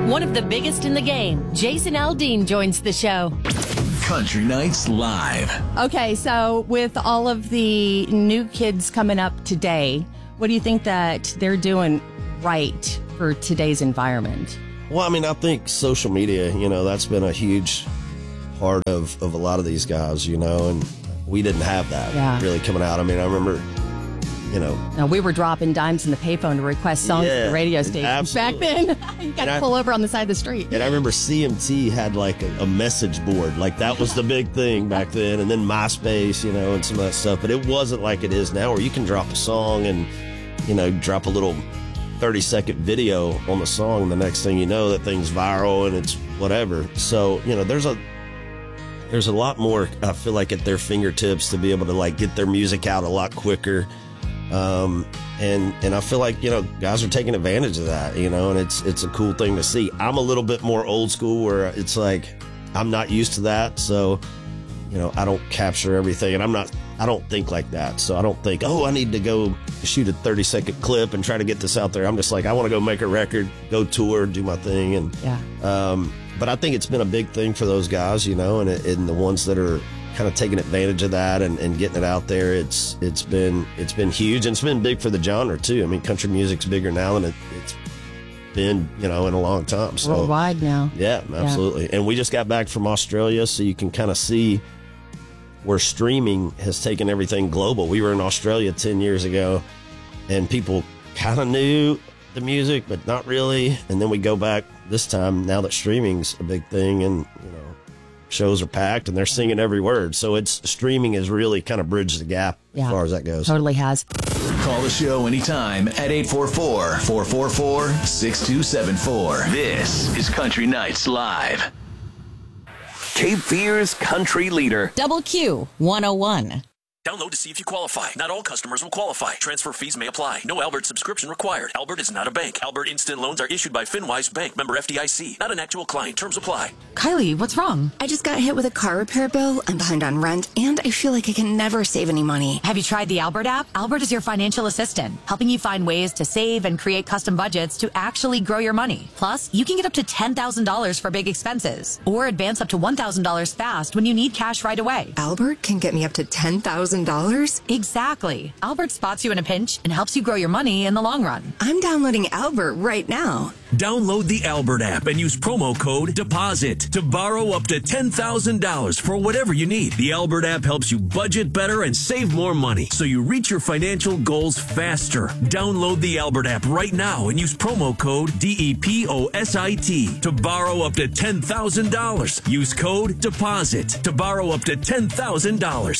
One of the biggest in the game, Jason Aldean joins the show. Country Nights Live. Okay, so with all of the new kids coming up today, what do you think that they're doing right for today's environment? Well, I mean, I think social media, that's been a huge part of a lot of these guys, and we didn't have that really coming out. I mean, I remember, Now, we were dropping dimes in the payphone to request songs at the radio station. Absolutely. Back then, you got to pull over on the side of the street. And I remember CMT had like a message board. Like that was the big thing back then. And then MySpace, and some of that stuff. But it wasn't like it is now where you can drop a song and, drop a little 30-second video on the song. And the next thing you know, that thing's viral and it's whatever. So, there's a lot more, I feel like, at their fingertips to be able to like get their music out a lot quicker. And I feel like, guys are taking advantage of that, and it's a cool thing to see. I'm a little bit more old school where it's like, I'm not used to that. So, I don't capture everything and I don't think like that. So I don't think, I need to go shoot a 30-second clip and try to get this out there. I'm just like, I want to go make a record, go tour, do my thing. And, but I think it's been a big thing for those guys, and the ones that are kind of taking advantage of that and getting it out there. It's been huge, and it's been big for the genre too. I mean, country music's bigger now than it's been, in a long time. So worldwide now. Yeah, absolutely. And we just got back from Australia, so you can kind of see where streaming has taken everything global. We were in Australia 10 years ago, and people kind of knew the music, but not really. And then we go back this time now that streaming's a big thing, and shows are packed and they're singing every word. So streaming has really kind of bridged the gap as far as that goes. Totally has. Call the show anytime at 844-444-6274. This is Country Nights Live. Cape Fear's country leader. Double Q 101. Download to see if you qualify. Not all customers will qualify. Transfer fees may apply. No Albert subscription required. Albert is not a bank. Albert Instant Loans are issued by FinWise Bank, member FDIC. Not an actual client. Terms apply. Kylie, what's wrong? I just got hit with a car repair bill. I'm behind on rent, and I feel like I can never save any money. Have you tried the Albert app? Albert is your financial assistant, helping you find ways to save and create custom budgets to actually grow your money. Plus, you can get up to $10,000 for big expenses, or advance up to $1,000 fast when you need cash right away. Albert can get me up to $10,000? Exactly. Albert spots you in a pinch and helps you grow your money in the long run. I'm downloading Albert right now. Download the Albert app and use promo code DEPOSIT to borrow up to $10,000 for whatever you need. The Albert app helps you budget better and save more money so you reach your financial goals faster. Download the Albert app right now and use promo code DEPOSIT to borrow up to $10,000. Use code DEPOSIT to borrow up to $10,000.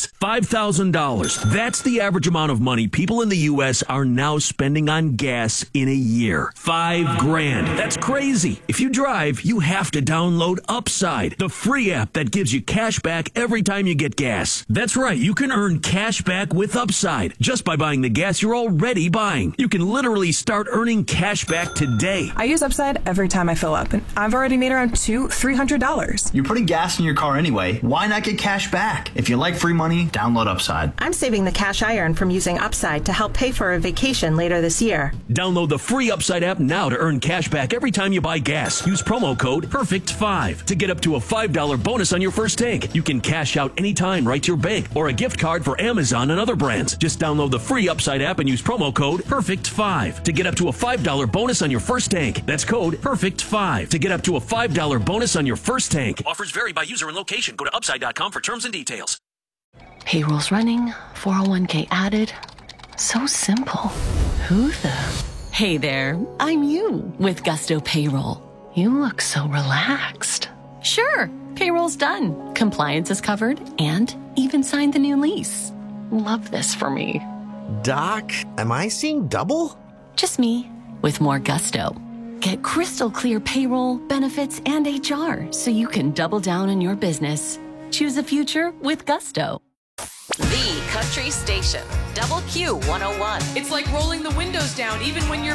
$5,000. That's the average amount of money people in the U.S. are now spending on gas in a year. $5,000. That's crazy. If you drive, you have to download Upside, the free app that gives you cash back every time you get gas. That's right, you can earn cash back with Upside just by buying the gas you're already buying. You can literally start earning cash back today. I use Upside every time I fill up, and I've already made around $300. You're putting gas in your car anyway. Why not get cash back? If you like free money, download Upside. I'm saving the cash I earn from using Upside to help pay for a vacation later this year. Download the free Upside app now to earn cash back every time you buy gas. Use promo code PERFECT5 to get up to a $5 bonus on your first tank. You can cash out anytime right to your bank or a gift card for Amazon and other brands. Just download the free Upside app and use promo code PERFECT5 to get up to a $5 bonus on your first tank. That's code PERFECT5 to get up to a $5 bonus on your first tank. Offers vary by user and location. Go to upside.com for terms and details. Payroll's running, 401k added. So simple. Who the? Hey there, I'm you with Gusto Payroll. You look so relaxed. Sure, payroll's done, compliance is covered, and even signed the new lease. Love this for me. Doc, am I seeing double? Just me, with more gusto. Get crystal clear payroll, benefits, and HR so you can double down on your business. Choose a future with Gusto. The Country Station, Double Q 101. It's like rolling the windows down even when you're